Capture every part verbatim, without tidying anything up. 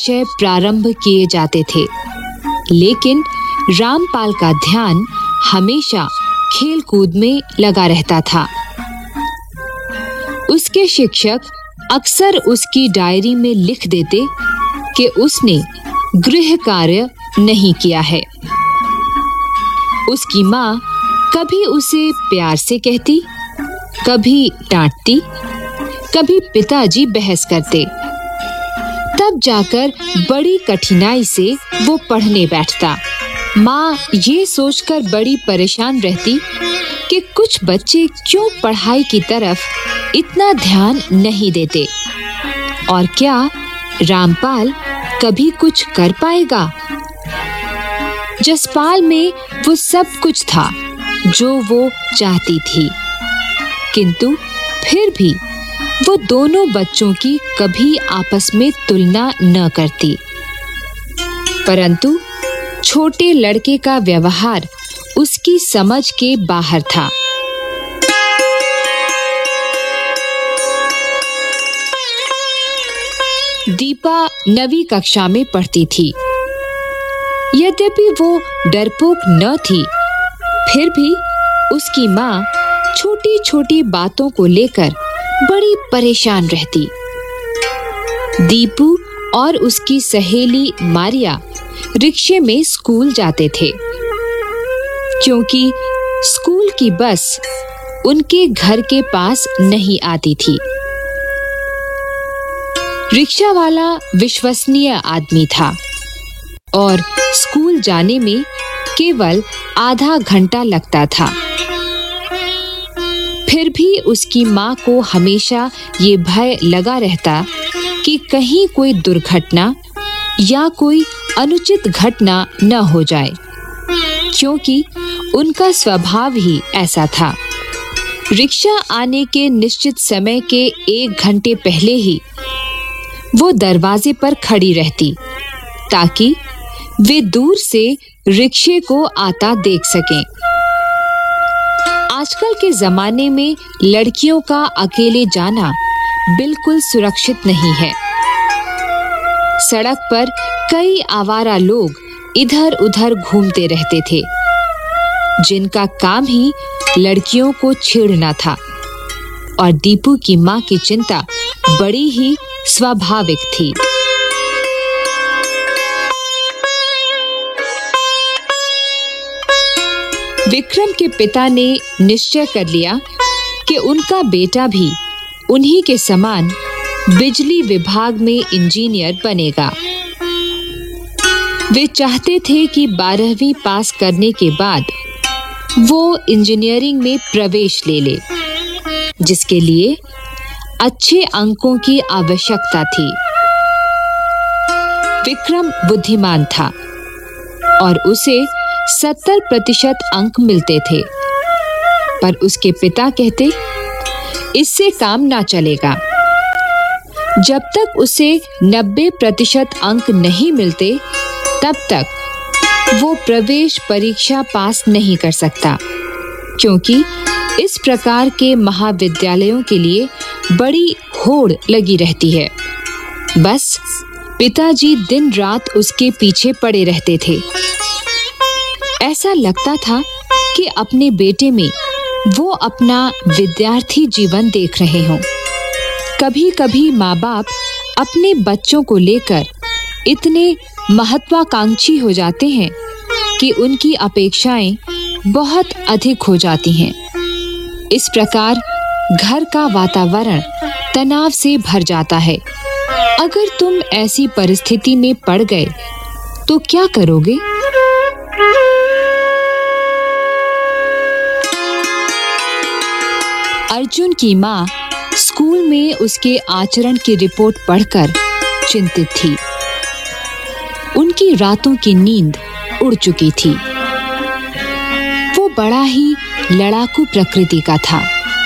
विषय प्रारंभ किए जाते थे, लेकिन रामपाल का ध्यान हमेशा खेल-कूद में लगा रहता था। उसके शिक्षक अक्सर उसकी डायरी में लिख देते कि उसने गृह कार्य नहीं किया है। उसकी माँ कभी उसे प्यार से कहती, कभी डांटती, कभी पिताजी बहस करते। तब जाकर बड़ी कठिनाई से वो पढ़ने बैठता। माँ ये सोचकर बड़ी परेशान रहती कि कुछ बच्चे क्यों पढ़ाई की तरफ इतना ध्यान नहीं देते, और क्या रामपाल कभी कुछ कर पाएगा। जसपाल में वो सब कुछ था जो वो चाहती थी, किंतु फिर भी वो दोनों बच्चों की कभी आपस में तुलना न करती। परंतु छोटे लड़के का व्यवहार उसकी समझ के बाहर था। दीपा नवीं कक्षा में पढ़ती थी। यद्यपि वो डरपोक न थी, फिर भी उसकी माँ छोटी-छोटी बातों को लेकर बड़ी परेशान रहती। दीपू और उसकी सहेली मारिया रिक्शे में स्कूल जाते थे, क्योंकि स्कूल की बस उनके घर के पास नहीं आती थी। रिक्शा वाला विश्वसनीय आदमी था और स्कूल जाने में केवल आधा घंटा लगता था। फिर भी उसकी माँ को हमेशा ये भय लगा रहता कि कहीं कोई दुर्घटना या कोई अनुचित घटना न हो जाए, क्योंकि उनका स्वभाव ही ऐसा था। रिक्शा आने के निश्चित समय के एक घंटे पहले ही वो दरवाजे पर खड़ी रहती, ताकि वे दूर से रिक्शे को आता देख सकें। आजकल के जमाने में लड़कियों का अकेले जाना बिल्कुल सुरक्षित नहीं है। सड़क पर कई आवारा लोग इधर-उधर घूमते रहते थे, जिनका काम ही लड़कियों को छेड़ना था, और दीपू की माँ की चिंता बड़ी ही स्वाभाविक थी। विक्रम के पिता ने निश्चय कर लिया कि उनका बेटा भी उन्हीं के समान बिजली विभाग में इंजीनियर बनेगा। वे चाहते थे कि बारहवीं पास करने के बाद वो इंजीनियरिंग में प्रवेश ले ले, जिसके लिए अच्छे अंकों की आवश्यकता थी। विक्रम बुद्धिमान था और उसे सत्तर प्रतिशत अंक मिलते थे, पर उसके पिता कहते, इससे काम ना चलेगा। जब तक उसे नब्बे प्रतिशत अंक नहीं मिलते, तब तक वो प्रवेश परीक्षा पास नहीं कर सकता, क्योंकि इस प्रकार के महाविद्यालयों के लिए बड़ी होड़ लगी रहती है। बस पिताजी दिन रात उसके पीछे पड़े रहते थे। ऐसा लगता था कि अपने बेटे में वो अपना विद्यार्थी जीवन देख रहे हों। कभी-कभी माँ-बाप अपने बच्चों को लेकर इतने महत्वाकांक्षी हो जाते हैं कि उनकी अपेक्षाएं बहुत अधिक हो जाती हैं। इस प्रकार घर का वातावरण तनाव से भर जाता है। अगर तुम ऐसी परिस्थिति में पड़ गए तो क्या करोगे? अर्जुन की माँ स्कूल में उसके आचरण की रिपोर्ट पढ़कर चिंतित थी। उनकी रातों की नींद उड़ चुकी थी। वो बड़ा ही लड़ाकू प्रकृति का था।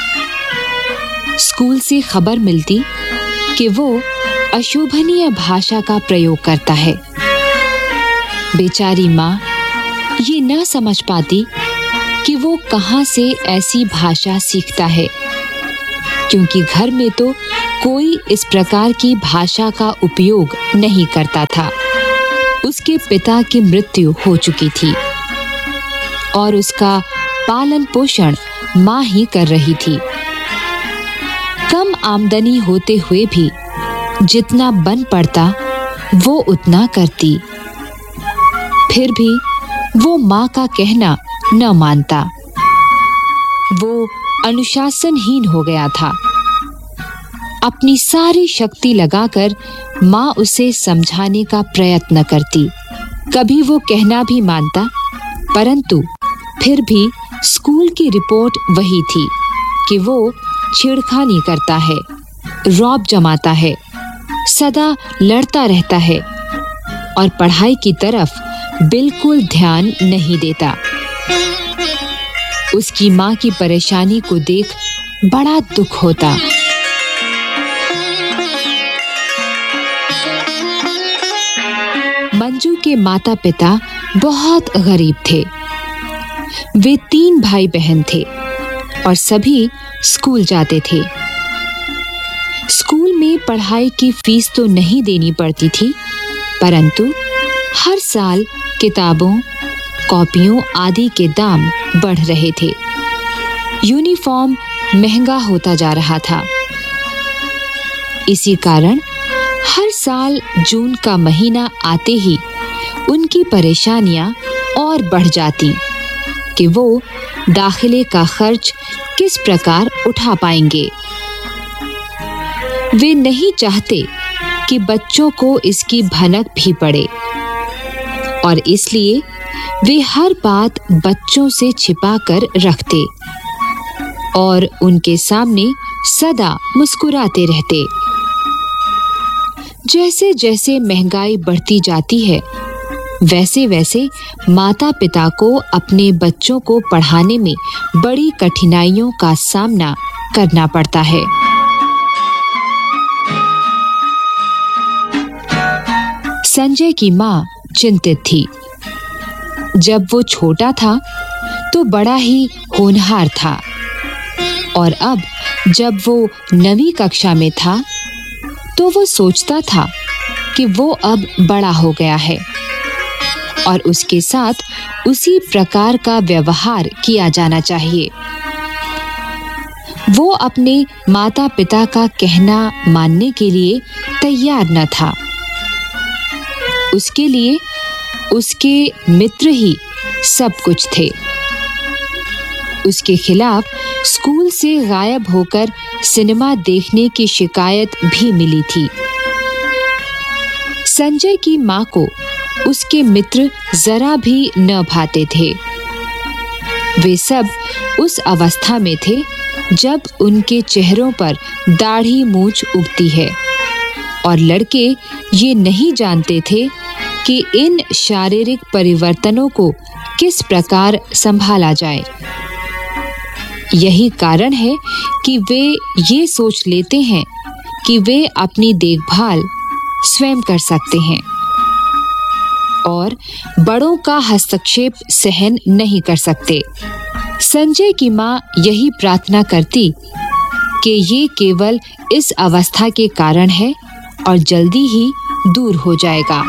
स्कूल से खबर मिलती कि वो अशोभनीय भाषा का प्रयोग करता है। बेचारी माँ ये न समझ पाती कि वो कहाँ से ऐसी भाषा सीखता है, क्योंकि घर में तो कोई इस प्रकार की भाषा का उपयोग नहीं करता था। उसके पिता की मृत्यु हो चुकी थी और उसका पालन पोषण माँ ही कर रही थी। कम आमदनी होते हुए भी जितना बन पड़ता वो उतना करती। फिर भी वो माँ का कहना न मानता। वो अनुशासनहीन हो गया था। अपनी सारी शक्ति लगाकर माँ उसे समझाने का प्रयत्न करती। कभी वो कहना भी मानता, परंतु फिर भी स्कूल की रिपोर्ट वही थी कि वो छेड़खानी करता है, रौब जमाता है, सदा लड़ता रहता है और पढ़ाई की तरफ बिल्कुल ध्यान नहीं देता। उसकी माँ की परेशानी को देख बड़ा दुख होता। मंजू के माता पिता बहुत गरीब थे। वे तीन भाई बहन थे और सभी स्कूल जाते थे। स्कूल में पढ़ाई की फीस तो नहीं देनी पड़ती थी, परंतु हर साल किताबों, कॉपियों आदि के दाम बढ़ रहे थे। यूनिफॉर्म महंगा होता जा रहा था। इसी कारण हर साल जून का महीना आते ही उनकी परेशानियां और बढ़ जाती कि वो दाखिले का खर्च किस प्रकार उठा पाएंगे। वे नहीं चाहते कि बच्चों को इसकी भनक भी पड़े और इसलिए वे हर बात बच्चों से छिपा कर रखते और उनके सामने सदा मुस्कुराते रहते। जैसे जैसे महंगाई बढ़ती जाती है, वैसे वैसे माता पिता को अपने बच्चों को पढ़ाने में बड़ी कठिनाइयों का सामना करना पड़ता है। संजय की माँ चिंतित थी। जब वो छोटा था तो बड़ा ही होनहार था और अब जब वो नवीं कक्षा में था तो वो सोचता था कि वो अब बड़ा हो गया है और उसके साथ उसी प्रकार का व्यवहार किया जाना चाहिए। वो अपने माता पिता का कहना मानने के लिए तैयार न था। उसके लिए उसके मित्र ही सब कुछ थे। उसके खिलाफ स्कूल से गायब होकर सिनेमा देखने की शिकायत भी मिली थी। संजय की माँ को उसके मित्र जरा भी न भाते थे। वे सब उस अवस्था में थे जब उनके चेहरों पर दाढ़ी मूंछ उगती है और लड़के ये नहीं जानते थे कि इन शारीरिक परिवर्तनों को किस प्रकार संभाला जाए। यही कारण है कि वे ये सोच लेते हैं कि वे अपनी देखभाल स्वयं कर सकते हैं और बड़ों का हस्तक्षेप सहन नहीं कर सकते। संजय की माँ यही प्रार्थना करती कि ये केवल इस अवस्था के कारण है और जल्दी ही दूर हो जाएगा।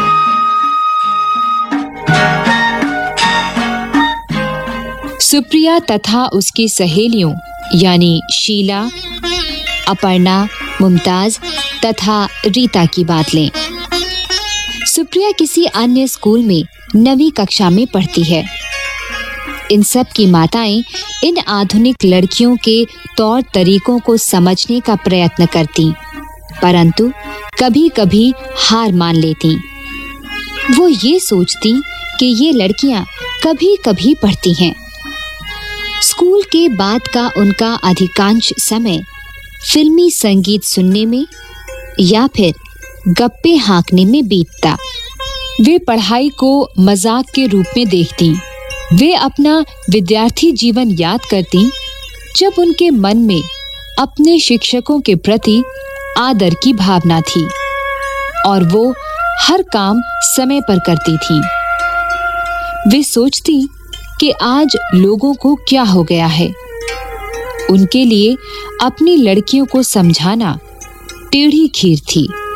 सुप्रिया तथा उसकी सहेलियों यानी शीला, अपर्णा, मुमताज तथा रीता की बात लें। सुप्रिया किसी अन्य स्कूल में नवीं कक्षा में पढ़ती है। इन सब की माताएं इन आधुनिक लड़कियों के तौर तरीकों को समझने का प्रयत्न करती, परंतु कभी-कभी हार मान लेती। वो ये सोचती कि ये लड़कियां कभी-कभी पढ़ती हैं। स्कूल के बाद का उनका अधिकांश समय फिल्मी संगीत सुनने में या फिर गप्पे हाँकने में बीतता। वे पढ़ाई को मजाक के रूप में देखती। वे अपना विद्यार्थी जीवन याद करती जब उनके मन में अपने शिक्षकों के प्रति आदर की भावना थी और वो हर काम समय पर करती थी। वे सोचती कि आज लोगों को क्या हो गया है। उनके लिए अपनी लड़कियों को समझाना टेढ़ी खीर थी।